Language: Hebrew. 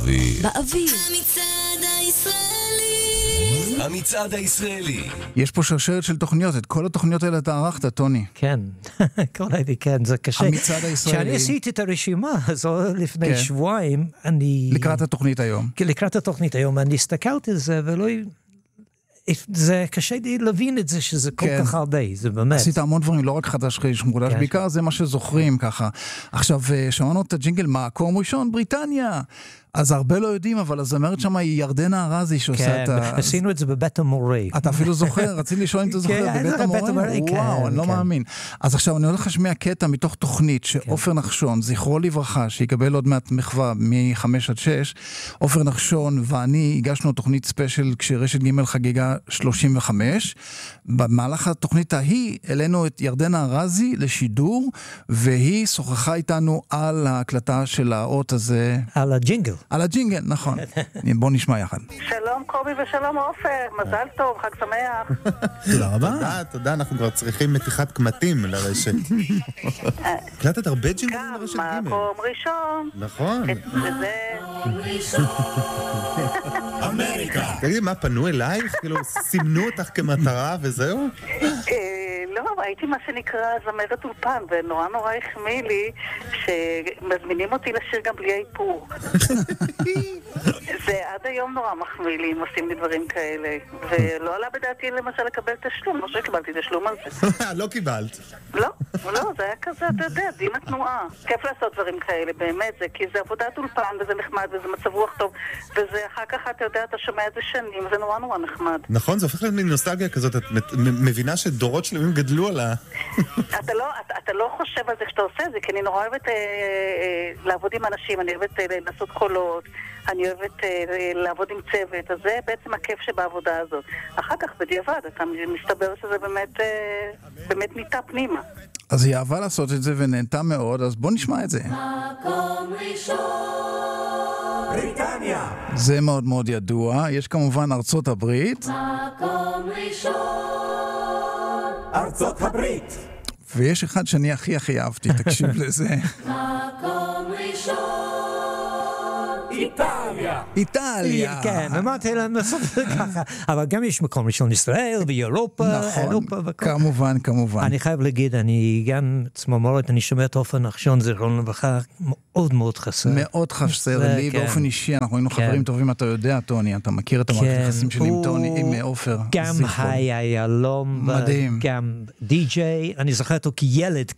באוויר. המצעד הישראלי. יש פה שרשרת של תוכניות, את כל התוכניות האלה אתה ערכת, טוני. כן, כל הייתי, כן, זה קשה. המצעד הישראלי. כשאני עשיתי את הרשימה הזו לפני שבועיים, אני... לקראת התוכנית היום. לקראת התוכנית היום, אני הסתכלתי על זה ולא... זה קשה לי להבין את זה שזה כל כך הרבה, זה באמת. עשית המון דברים, לא רק חדש חיש מודש, בעיקר זה מה שזוכרים ככה. עכשיו, שמענו את הג'ינגל מקום ראשון, בריטניה. אז הרבה לא יודעים, אבל הזמרת שם היא ירדנה ארזי שעושה את ה... כן, עשינו את זה בבית המורה. אתה אפילו זוכר, רציתי לשאול אם אתה זוכר, בבית המורה? וואו, אני לא מאמין. אז עכשיו אני הולך לשמיע קטע מתוך תוכנית שאופר נחשון, זכרו לברכה, שיקבל עוד מעט מחווה מ-5 עד 6, אופר נחשון ואני הגשנו תוכנית ספיישל כשרשת ג' חגיגה 35. במהלך התוכנית ההיא העלינו את ירדנה ארזי לשידור, והיא שוחחה איתנו על ההקלטה של האות הזה. על הג'ינגל. על הג'ינגל, נכון. בוא נשמע יחד. שלום קובי ושלום עופר, מזל טוב, חג שמח. תודה רבה. תודה, אנחנו כבר צריכים מתיחת קמטים לרשת. הקלטת הרבה ג'ינגלים לרשת ג'. מקום ראשון. נכון. וזה... אמריקה. תגידי, מה, פנו אלייך? כאילו, סימנו אותך כמטרה וזהו? לא, הייתי מה שנקרא זמרת אולפן, ונורא נורא החמיא לי שמזמינים אותי לשיר גם בלי האיפור. זה עד היום נורא מחמיא לי אם עושים לי דברים כאלה. ולא עלה בדעתי למשל לקבל תשלום, לא שקיבלתי תשלום על זה. לא קיבלת. לא, זה היה כזה, אתה יודע, דין התנועה. כיף לעשות דברים כאלה, באמת, כי זה עבודת אולפן, וזה נחמד, וזה מצב רוח טוב, וזה אחר כך, אתה יודע, אתה שומע את זה שנים, וזה נורא נורא נחמד. נכון, זה הופך להיות נוסטלגיה כזאת, את מבינה שדורות שלמים גדלו עליה. אתה לא חושב על זה כשאתה עושה זה, כי אני נורא אוהבת לעבוד עם אנשים, אני אוהבת לעשות קולות, אני אוהבת לעבוד עם צוות, אז זה בעצם הכיף שבעבודה הזאת. אחר כך בדיעבד, אתה מסתבר שזה באמת ניטה פנימה. אז היא אהבה לעשות את זה ונהנתה מאוד, אז בוא נשמע את זה. מקום ראשון. בריטניה. זה מאוד מאוד ידוע. יש כמובן ארצות הברית. מקום ראשון. ארצות הברית. ויש אחד שאני הכי אהבתי, תקשיב לזה. מקום ראשון. איטליה. כן, אמרתי להם לעשות את זה ככה. אבל גם יש מקום ראשון ישראל ואירופה, אירופה וכל. כמובן. אני חייב להגיד, אני גם צמרמורת, אני שומע את אופן נחשון, זיכרון לברכה, מאוד מאוד חסר. מאוד חסר לי, באופן אישי, אנחנו היינו חברים טובים, אתה יודע, טוני, אתה מכיר את המערכת יחסים שלי עם טוני, עם עופר. גם היה ילום, מדהים. גם די-ג'יי, אני זוכר אותו כילד,